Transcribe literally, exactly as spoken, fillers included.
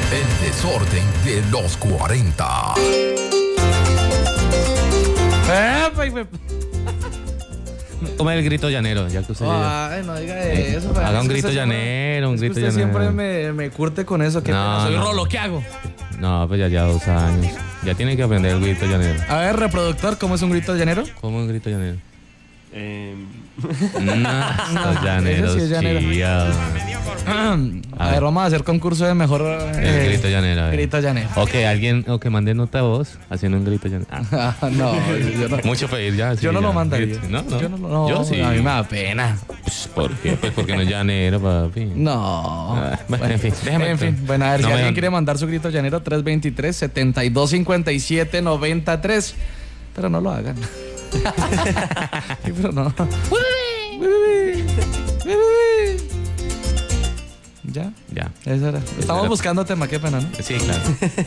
El desorden de los cuarenta. Toma el grito llanero, ya que usted Ay, no diga eso. Haga es un que grito usted llanero, un siempre- grito es que usted llanero. siempre me, me curte con eso. Que No, soy no. Rolo, ¿qué hago? No, pues ya ya dos años. Ya tiene que aprender el grito llanero. A ver, reproductor, ¿cómo es un grito llanero? ¿Cómo un grito llanero? Eh, No, estos llaneros Ese sí es llanero. chillados. A, A ver, ver. vamos a hacer concurso de mejor El eh, grito llanero. a ver. grito llanero. O que alguien, o que mande nota de voz haciendo un grito llanero. Ah, Ah, no, yo no, mucho pedir ya. sí, yo no ya. lo mandaría. ¿No? ¿No? Yo no, no, Yo sí. A mí me da pena. Pues, ¿por qué? Pues porque no es llanero, papi. No. Ah, bueno, en fin, déjame- En fin, bueno, a ver, no si me alguien dan- quiere mandar su grito llanero, tres veintitrés, setenta y dos cincuenta y siete, noventa y tres. Pero no lo hagan. Sí, pero no. ¿Ya? Ya. Eso era. Estamos era. buscando tema, qué pena, ¿no? Sí, claro.